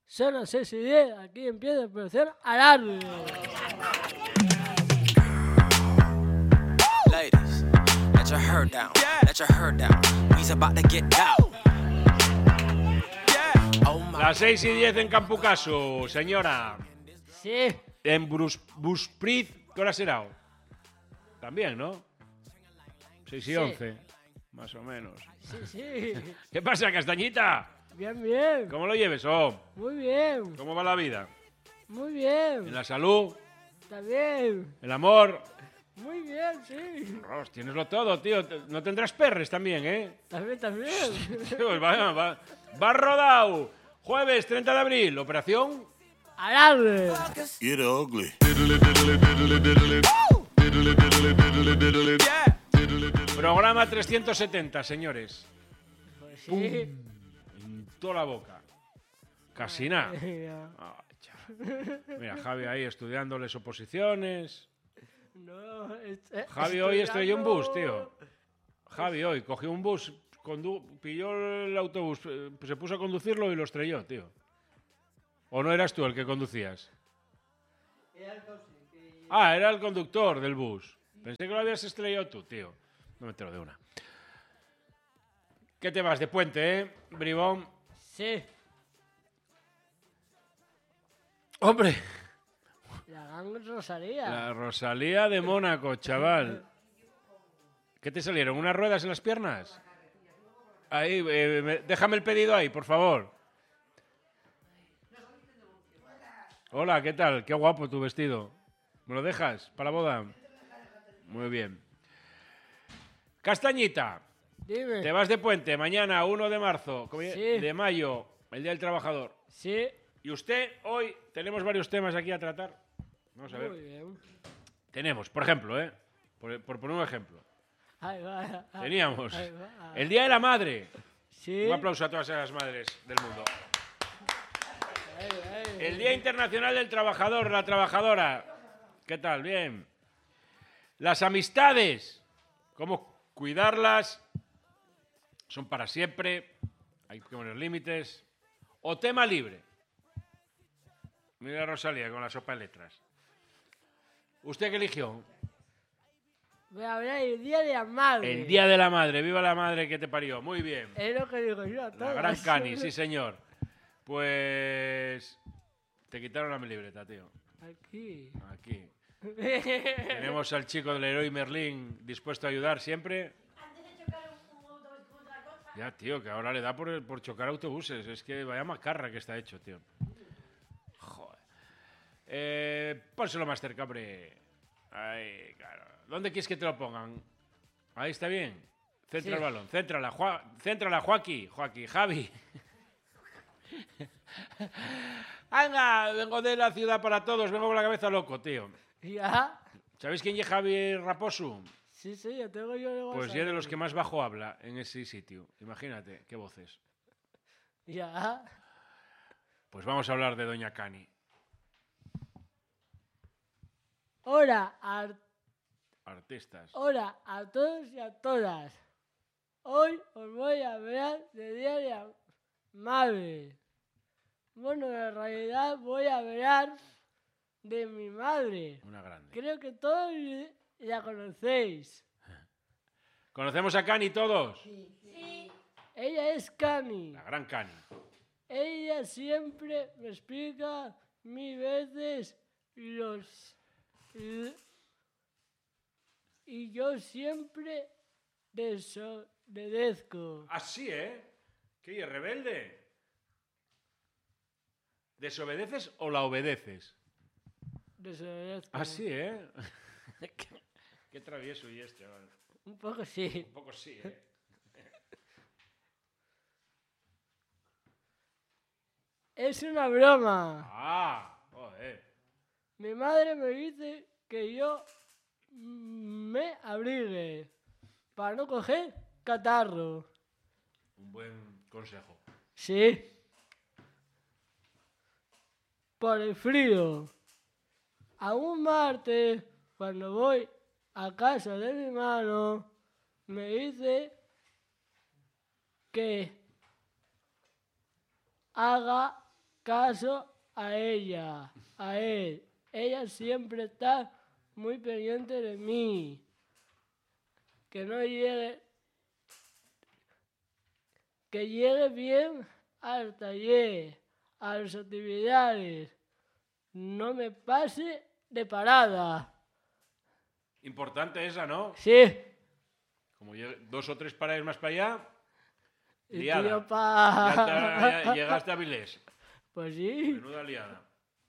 Son las 6:10, aquí empieza Operación Alarde. Ladies, let your hair down, let your hair down. We's about to get down. Las 6:10 en Campucaso, señora. Sí, En Busprit, ¿qué hora será? También, ¿no? 6:11, más o menos. sí. ¿Qué pasa, Castañita? Bien. ¿Cómo lo lleves, Muy bien, ¿Cómo va la vida? muy ¿En bien. la salud? También. ¿El amor? Muy bien, sí. Ros, tieneslo todo, tío. No tendrás perres también, ¿eh? También. Pues va rodado. Jueves 30 de abril, operación. Alarde. Get ugly. Programa 370, señores. Pues sí. En toda la boca. Casi nada. Ay, chaval. Mira, Javi ahí estudiándoles oposiciones. No, Javi hoy estrelló un bus, tío. Javi hoy cogió un bus, pilló el autobús, se puso a conducirlo y lo estrelló, tío. ¿O no eras tú el que conducías? Ah, era el conductor del bus. Pensé que lo habías estrellado tú, tío. No me entero de una. ¿Qué te vas de puente, bribón? Sí. ¡Hombre! La gran Rosalía. La Rosalía de Mónaco, chaval. ¿Qué te salieron? ¿Unas ruedas en las piernas? Ahí, déjame el pedido ahí, por favor. Hola, ¿qué tal? Qué guapo tu vestido. ¿Me lo dejas para la boda? Muy bien. Castañita, Dime. te vas de puente mañana, 1 de marzo, Sí. de mayo, el Día del Trabajador. Sí. Y usted, hoy, tenemos varios temas aquí a tratar. Vamos a ver. Muy bien. Tenemos, por ejemplo, por poner un ejemplo. Ahí va. Teníamos Ahí va. el Día de la Madre. Sí. Un aplauso a todas esas madres del mundo. Ahí. El Día Internacional del Trabajador, la trabajadora. ¿Qué tal? Bien. Las amistades. ¿Cómo cuidarlas? Son para siempre. Hay que poner límites. O tema libre. Mira a Rosalía con la sopa de letras. ¿Usted qué eligió? Voy a hablar el Día de la Madre. El Día de la Madre. Viva la madre que te parió. Muy bien. Es lo que digo yo a todos. La gran Cani, sí señor. Pues... Te quitaron la mi libreta, tío. Aquí. Aquí. Tenemos al chico del Héroe Merlín dispuesto a ayudar siempre. Ya, tío, que ahora le da por chocar autobuses. Es que vaya macarra que está hecho, tío. Joder. Pónselo más cerca, hombre. Ahí, claro. ¿Dónde quieres que te lo pongan? Ahí está bien. Centra el balón. Céntrala, Joaquín, Javi. Venga, vengo de la ciudad para todos. Vengo con la cabeza loco, tío. ¿Ya? ¿Sabéis quién es Javi Raposo? Sí, ya tengo yo de Pues WhatsApp. ya de los que más bajo habla en ese sitio. Imagínate, qué voces. Ya. Pues vamos a hablar de Doña Cani. Hola Artistas. a todos y a todas. Hoy os voy a hablar de Día de la Madre. Bueno, en realidad voy a hablar de mi madre. Una grande. Creo que todos la conocéis. ¿Conocemos a Cani todos? Sí. Ella es Cami. La gran Cani. Ella siempre me explica 1000 veces y yo siempre desobedezco. Así, ¿eh? ¿Qué es rebelde? ¿Desobedeces o la obedeces? Desobedezco. Así, ¿eh? Qué travieso y este, vale. Un poco sí. Un poco sí, ¿eh? Es una broma. Ah, joder. Mi madre me dice que yo me abrigue para no coger catarro. Un buen consejo. Sí. Por el frío. A un martes, cuando voy a casa de mi hermano, me dice que haga caso a ella, a él. Ella siempre está muy pendiente de mí. Que no llegue, que llegue bien al taller, a las actividades. No me pase de parada. Importante esa, ¿no? Sí. Como 2 o 3 paradas más para allá, Y liada. tío, pa. Ya llegaste a Vilés. Pues sí. Menuda liada.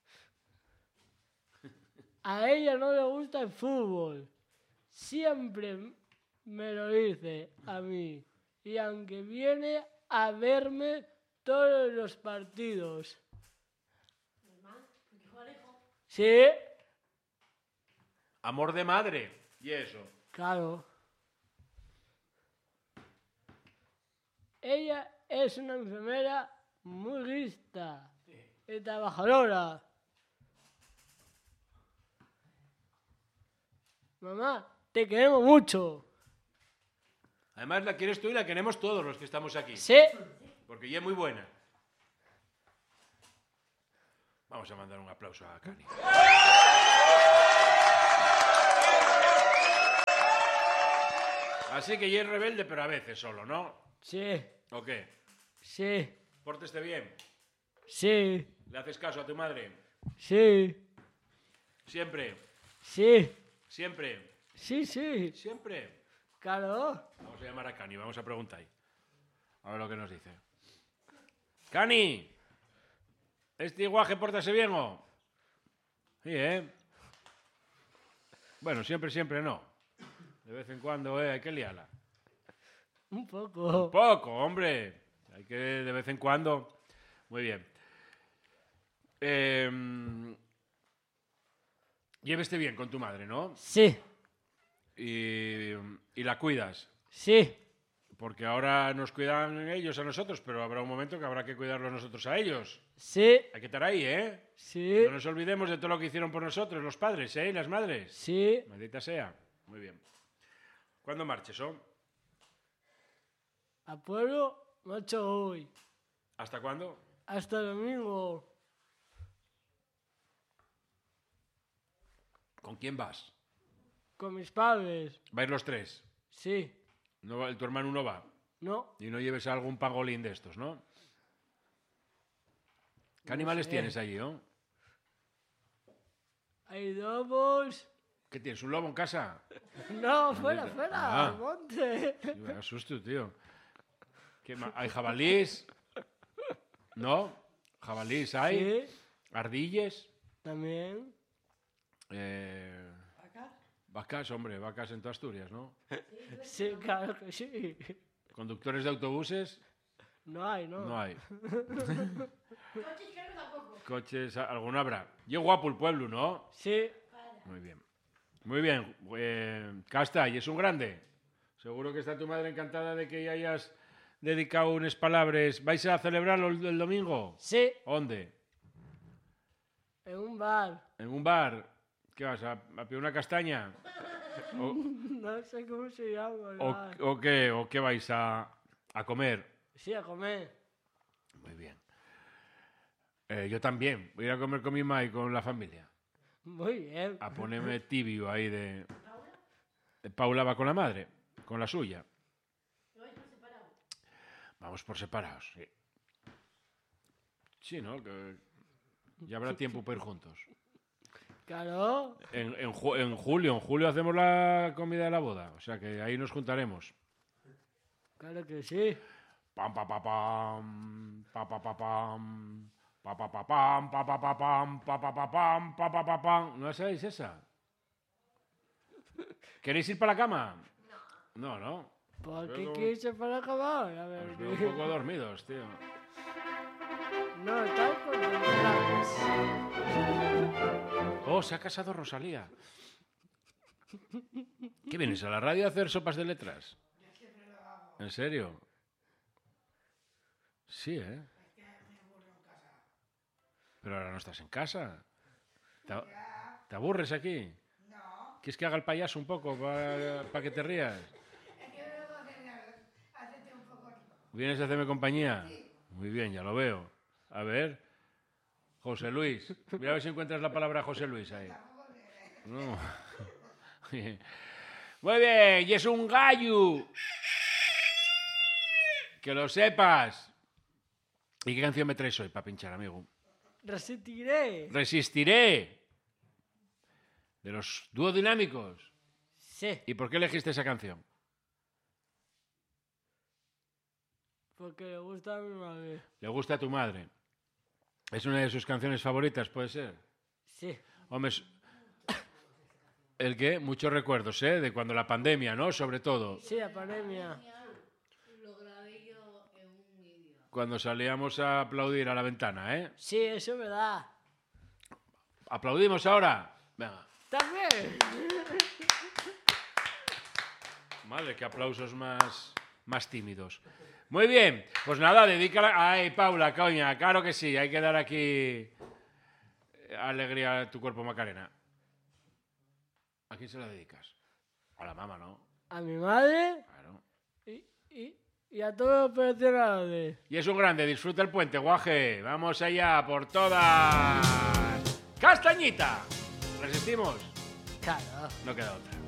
A ella no le gusta el fútbol. Siempre me lo dice a mí. Y aunque viene a verme todos los partidos. Sí, Amor de madre. Y eso. claro. Ella es una enfermera muy lista y trabajadora. Mamá, te queremos mucho. Además la quieres tú y la queremos todos los que estamos aquí. Sí. Porque ella es muy buena. Vamos a mandar un aplauso a Cani. Así que ella es rebelde, pero a veces solo, ¿no? Sí, ¿O qué? sí, Pórteste bien. sí, ¿Le haces caso a tu madre? sí, Siempre. sí, Siempre. sí, sí. Siempre. Claro. Vamos a llamar a Cani, vamos a preguntar. A ver lo que nos dice. ¡Cani! ¿Este guaje pórtase bien o? Sí, ¿eh? Bueno, siempre no. De vez en cuando, hay que liarla. Un poco. Poco, hombre. Hay que de vez en cuando. Muy bien. Lléveste bien con tu madre, ¿no? Sí, Y la cuidas. sí, Porque ahora nos cuidan ellos a nosotros, pero habrá un momento que habrá que cuidarlos nosotros a ellos. sí, Hay que estar ahí, ¿eh? sí, No nos olvidemos de todo lo que hicieron por nosotros, los padres, ¿eh? Y las madres. sí. Maldita sea. Muy bien. ¿Cuándo marches, oh? A pueblo, marcho hoy. ¿Hasta cuándo? Hasta el domingo. ¿Con quién vas? Con mis padres. ¿Vais los 3? Sí, No, tu hermano no va. no, Y no lleves algún pangolín de estos, ¿no? ¿Qué animales sé. tienes allí, oh? hay lobos. ¿Qué tienes? ¿Un lobo en casa? No, fuera, Ah. al monte. Sí, me asusto, tío. ¿Hay jabalís? ¿No? ¿Jabalís hay? Sí, ¿Ardilles? también. Vacas, hombre, vacas en toda Asturias, ¿no? Sí, claro que sí. ¿Conductores de autobuses? No hay, ¿no? No hay. Coches, alguno habrá. Y es guapo el pueblo, ¿no? Sí, Muy bien. Muy bien. Casta, y es un grande. Seguro que está tu madre encantada de que hayas dedicado unas palabras. ¿Vais a celebrarlo el domingo? sí, ¿Dónde? en un bar. ¿En un bar? ¿Qué vas, a pedir una castaña? No sé cómo se llama el bar. ¿O qué? ¿O qué vais a comer? Sí, a comer. Muy bien. Yo también. Voy a ir a comer con mi ma y con la familia. Muy bien. A ponerme tibio ahí de... Paula va con la madre, con la suya. Vamos por separados, sí. Sí, ¿no? Que ya habrá tiempo para ir juntos. Claro. En julio hacemos la comida de la boda, o sea que ahí nos juntaremos. Claro que sí. Pam pa pa pam, pa pa pa pam, pa pa pa pam, pa pa pa pam, pa pa pa pam, pa pa pa pam. ¿No la sabéis esa? ¿Queréis ir para la cama? No, no. ¿Por qué Pero- quieres ir para acabar? A ver, Os veo un poco dormidos, tío. no, están concentrados. Oh, se ha casado Rosalía. ¿Qué vienes a la radio a hacer sopas de letras? ¿En serio? Sí, ¿eh? Pero ahora no estás en casa. ¿Te aburres aquí? No. ¿Quieres que haga el payaso un poco para que te rías? ¿Vienes a hacerme compañía? Muy bien, ya lo veo. A ver, José Luis. Mira a ver si encuentras la palabra José Luis ahí. No. Muy bien, y es un gallo. Que lo sepas. ¿Y qué canción me traes hoy para pinchar, amigo? Resistiré. Resistiré. De los dúos dinámicos. Sí, ¿Y por qué elegiste esa canción? porque le gusta a mi madre. ¿Le gusta a tu madre? ¿Es una de sus canciones favoritas, puede ser? Sí, Hombre, ¿el qué? Muchos recuerdos, ¿eh? De cuando la pandemia, ¿no? Sobre todo. sí, la pandemia. Lo grabé yo en un vídeo. Cuando salíamos a aplaudir a la ventana, ¿eh? Sí, eso es verdad. ¿Aplaudimos ahora? Venga. También. Madre, qué aplausos más tímidos. Muy bien, pues nada, dedícala. Ay, Paula, coña, claro que sí, hay que dar aquí alegría a tu cuerpo, Macarena. ¿A quién se la dedicas? A la mamá, ¿no? A mi madre Claro. y a todos los operacionales. Y es un grande, disfruta el puente, guaje. Vamos allá por todas. ¡Castañita! ¿Resistimos? Claro. No queda otra.